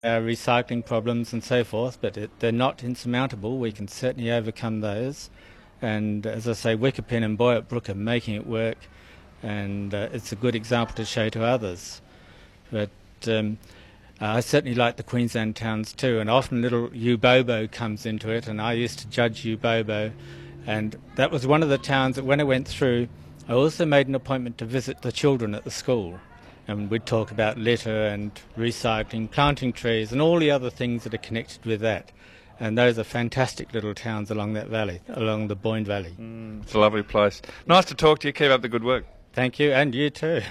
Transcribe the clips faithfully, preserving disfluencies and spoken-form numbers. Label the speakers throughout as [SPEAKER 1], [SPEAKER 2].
[SPEAKER 1] our recycling problems and so forth, but it, they're not insurmountable. We can certainly overcome those. And as I say, Wickepin and Boyart Brook are making it work, and uh, it's a good example to show to others. But um, uh, I certainly like the Queensland towns too, and often little Ubobo comes into it, and I used to judge Ubobo, and that was one of the towns that when I went through, I also made an appointment to visit the children at the school. And we'd talk about litter and recycling, planting trees and all the other things that are connected with that. And those are fantastic little towns along that valley, along the Boyne Valley.
[SPEAKER 2] Mm, it's a lovely place. Nice to talk to you. Keep up the good work.
[SPEAKER 1] Thank you, and you too.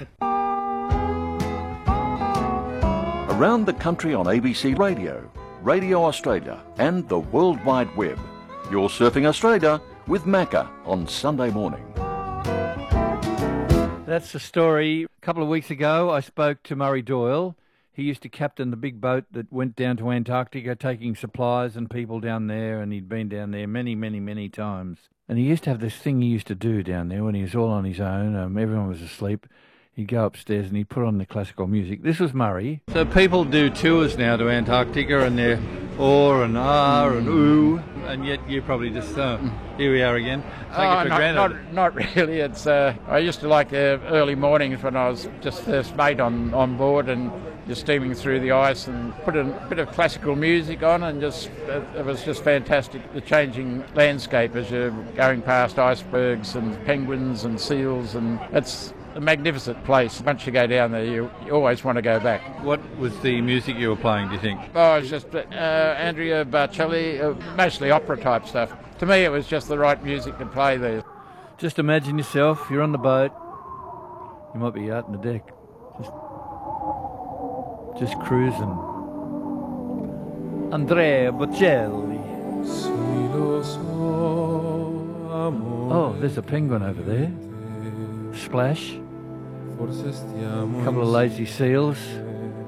[SPEAKER 3] Around the country on A B C Radio, Radio Australia and the World Wide Web. You're Surfing Australia with Macca on Sunday morning.
[SPEAKER 4] That's the story. A couple of weeks ago, I spoke to Murray Doyle. He used to captain the big boat that went down to Antarctica, taking supplies and people down there, and he'd been down there many, many, many times. And he used to have this thing he used to do down there when he was all on his own. Um, everyone was asleep. He'd go upstairs and he'd put on the classical music. This was Murray. So people do tours now to Antarctica, and they're or and ah and ooh, and yet you probably just, uh, here we are again. Take
[SPEAKER 5] oh,
[SPEAKER 4] it for
[SPEAKER 5] not,
[SPEAKER 4] granted.
[SPEAKER 5] Not, not really. It's uh, I used to like the early mornings when I was just first mate on, on board and just steaming through the ice and put a bit of classical music on, and just uh, it was just fantastic. The changing landscape as you're going past icebergs and penguins and seals, and it's a magnificent place. Once you go down there, you, you always want to go back.
[SPEAKER 4] What was the music you were playing, do you think?
[SPEAKER 5] Oh, it was just uh, Andrea Bocelli, uh, mostly opera type stuff. To me, it was just the right music to play there.
[SPEAKER 4] Just imagine yourself, you're on the boat, you might be out on the deck, just, just cruising. Andrea Bocelli. Oh, there's a penguin over there. Splash. A couple of lazy seals.